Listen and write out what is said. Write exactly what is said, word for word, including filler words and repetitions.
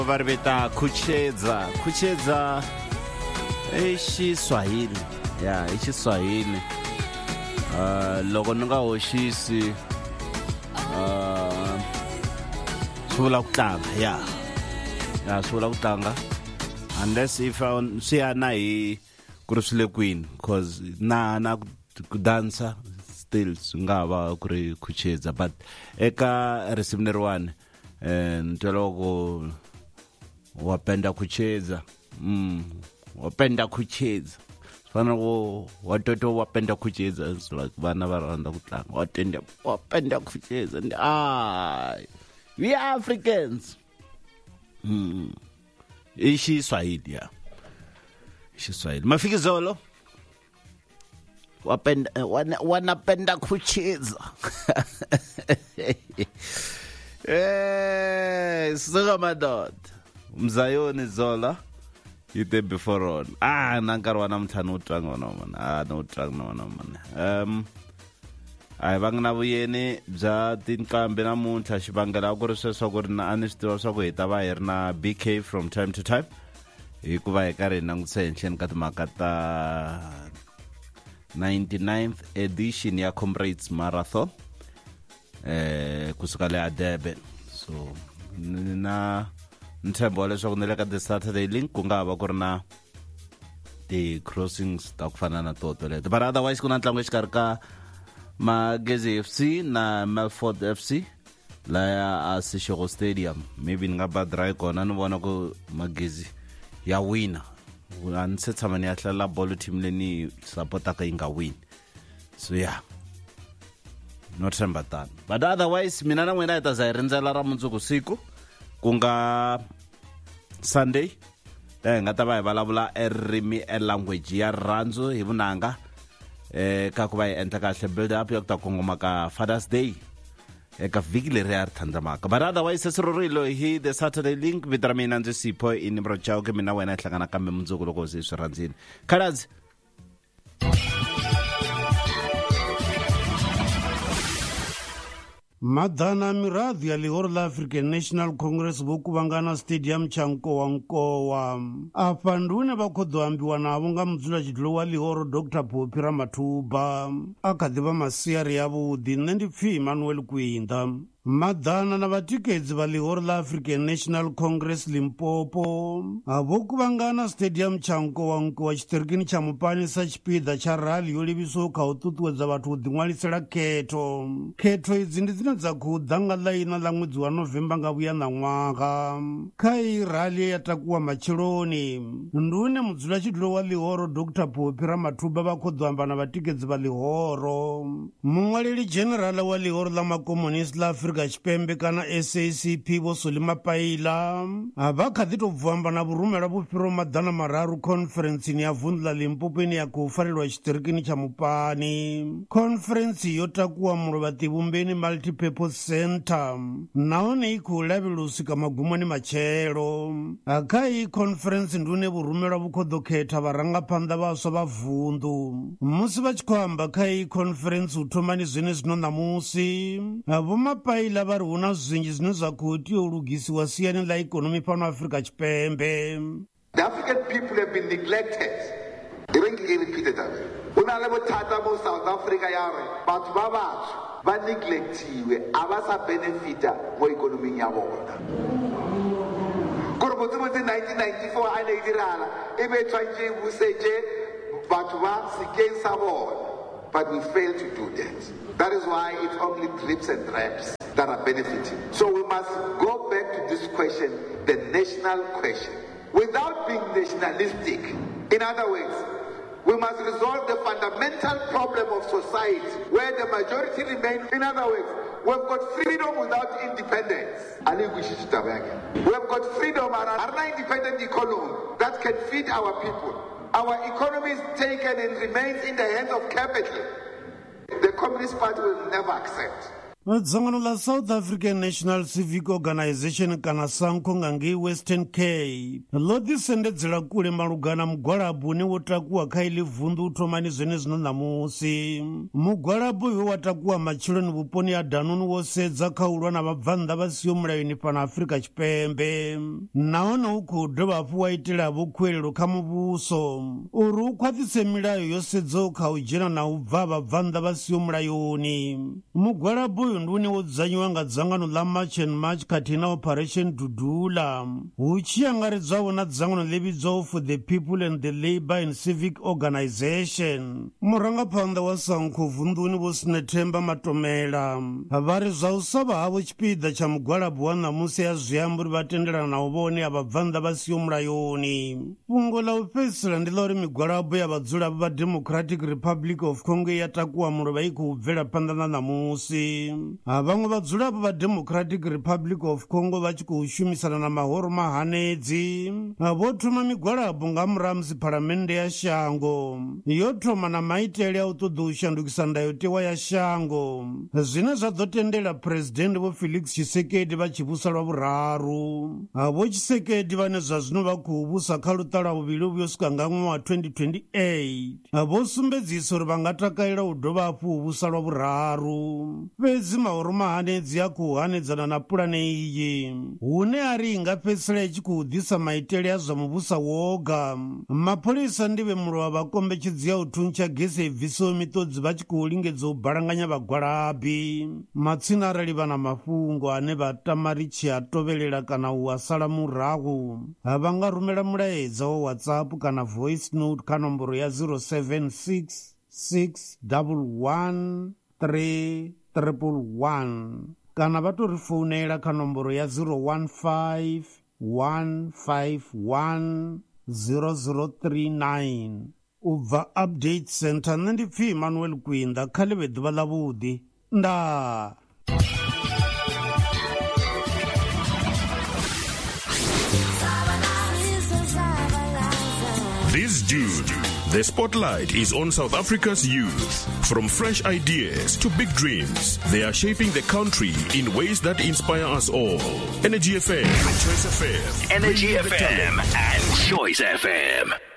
Varvita kucheza kucheza i Xiswahili ya i Xiswahili uh, loko ni nga hoxisi uh, swi vula ku tlanga ya ya swi vula ku tlanga unless if swi ya na hi ku ri swi le kwini cause na na ku dansa still swi nga va ku ri kucheza but eka risimu leriwani eh ntoloko wapenda kucheza mm wapenda kucheza fana wo watoto wapenda kucheza like vana va rhandza ku tlanga watenda wapenda kucheza and ah we are Africans mm i Xiswahili ya Xiswahili mafikizolo wapenda wana wanapenda kucheza eh sika madod Mzayoni Zola you did before on ah nankarwa na mthano utlanga no man ah no utlanga no man um ay vangna vuyeni bya tinqambi namuntlha xivangela ku ri sweswo ku ri na anisitiwa swa ku hita va hi ri na B K from time to time hikuva hi karhi hi langutisa henhleni ka timhaka ta ninety-ninth edition ya Comrades Marathon eh kusuka le Durban so na ntshembo leswaku ni le ka the Saturday link ku nga va ku ri na the crossings ta ku fana na toto leto but otherwise ku na ntlangu exikarhi ka Magezi F C na Melfort F C la ya a Seshego Stadium maybe ni nga badra kona ni vona ku Magezi ya wina a ni se tshama ni ya hlalela bolo team leni supporta ka yi nga win so yeah not remember that but otherwise mina na n'wina hi ta za hi rindzela ra mundzuku siku ku nga Sunday eh nga ta va hi vulavula eririmi e language ya rirhandzu hi vunanga eh ka ku va hi endla kahle build up ya ku ta kongoma ka Father's Day eka vhiki leri ya ri thandamaka but otherwise sirorilo hi the Saturday link vitra mina ndzi Sipho in Mrochao ke mina wena hi hlangana kambe mundzuku loko swi swi rhandzini khalazi Madana miradhi ya lihoro la African National Congress vokuvangana stadium cha Nkowa Nkowa apa ndune vakhodhoambiwa navo nga mudzula chidlo wa lihoro Doctor Phophi Ramathuba akadhiva masiyari yavudi nne ndipfi Emmanuel Kwinda Madana na vatikedzi va lihoro la African National Congress Limpopo avokuvangana stadium cha Nkowa Nkowa chiterikini cha Mupani sa chipidha cha rali yo livisiwa kha u ṱuṱuwedza vathu u ḓiṅwalisela khetho khetho idzi ndi dzine dza khou ḓa nga ḽaina ḽa ṅwedzi wa Novemba nga vhuya na ṅwaha kha i rali ya takuwa matsheloni ndune mudzulatshidulo wa lihoro Doctor Phophi Ramathuba vha khou ḓo amba na vatikedzi va lihoro muṅwaleli general wa lihoro la makomunist la Afrika Tshipembe kana S A C P vho Solima Paila vha kha ḓi tou bva amba na vurumela vhufhiro maḓana mararu conference ya vunḓu la Limpopo ine ya khou farelwa tshitirikini tsha Mupani conference yo takuwa mulwa vhaṱivhumbeni multipurpose center nahone i khou lavhelwa u swika magumoni matshelo kha iyi conference ndune vurumela vhu khou ḓo khetha vharangaphanḓa vhaswa vha vunḓu musi vha tshi khou amba kha iyi conference u thomani zwene zwino ṋamusi vho Mapaila ila vari huna zwinzhi zwine zwa khou tea u lugisiwa siani ḽa ikonomi fhano Afrika Tshipembe. The African people have been neglected. Even ke repeated that. Una le bothata mo South Africa ya re batho ba batsho ba neglectiwe a ba sa benefita mo ikonoming ya bona. Gore botse botse nineteen ninety-four a ne dirala e be tshwantse buseje batho ba sekeng sa bona but we failed to do that. That is why it's only drips and drabs that are benefiting. So we must go back to this question, the national question, without being nationalistic. In other words, we must resolve the fundamental problem of society where the majority remain. In other words, we've got freedom without independence. We have got freedom and an independent economy that can feed our people. Our economy is taken and remains in the hands of capital. The Communist Party will never accept. dzangano la South African National Civic Organization kana SANCO nga ngei Western Cape ḽo ḓisendedzela kule malugana mugwalabo une wo takuwa kha iḽi vunḓu u thomani zwene zwino ṋamusi. Mugwalabo uyo wa takuwa matshiloni vhuponi ha Danuni wo sedza kha u lwa na vhabvannḓa vha siho mulayoni fhano Afrika Tshipembe, nahone u khou dovha hafhu wa itela vhukhuelelo kha muvhuso uri u khwaṱhise milayo yo sedzaho kha u dzhena na u bva vhabvannḓa vha siho mulayoni. Mugwalabo uyu ndi une wo dzudzanyiwa nga dzangano ḽa March and March khathihi na Operation Dudula, hu tshi angaredzwaho na dzangano ḽi vhidzwaho For the People and the Labour and Civic Organization. Murangaphanḓa wa SANCO vunḓuni Vho Sinethemba Matomela vha ri zwa u sa vha havho tshipiḓa tsha mugwalabo wa ṋamusi ya zwiamba uri vha tendelana na u vhone ha vhabvannḓa vha siho mulayoni. Fhungo ḽa u fhedzisela ndi ḽa uri migwalabo ya vhadzulapo vha Democratic Republic of Congo ya takuwa mulovha i khou bvela phanḓa na ṋamusi. Vhaṅwe vhadzulapo vha Democratic Republic of Congo vha tshi khou shumisana na mahoro mahanedzi vho thoma migwalabo nga murahu musi phalamennde ya shango yo thoma na maitele a u ṱoḓa u shandukisa ndayotewa ya shango, zwine zwa ḓo tendela President Vho Felix Tshisekedi vha tshi vhusa lwa vhuraru. Vho Tshisekedi vhane zwa zwino vha khou vhusa kha luṱa lwa vhuvhili vhuyo swika nga ṅwaha wa twenty twenty-eight vho sumbedzisa uri vha nga takalela u dovha hafhu u vhusa lwa vhuraru. Fhedzi mahoro mahanedzi a khou hanedzana na pulane iyi hune a ri i nga fhedzisela i tshi khou ḓisa maitele a zwa muvhusa woga. Mapholisa ndi vhe mulovha vha kombetshedzi ya u thuntsha gese i bvisaho miṱodzi vha tshi khou lingedza u balanganya vhagwalabi. Matsina arali vha na mafhungo ane vha tama ri tshi a tovhelela kana u a sala murahu, vha nga rumela mulaedza wa WhatsApp kana voice note kha nomboro ya zero seven six six one one three triple one kana vha to ri founela kha nomboro ya zero one five one five one zero zero three nine. Ubva Update Center, nṋe ndi pfi Emmanuel Kwinda, kha ḽi vhe ḓuvha ḽavhuḓi. Ndaa. This June, the spotlight is on South Africa's youth. From fresh ideas to big dreams, they are shaping the country in ways that inspire us all. Energy F M, Choice F M, Energy F M and Choice F M.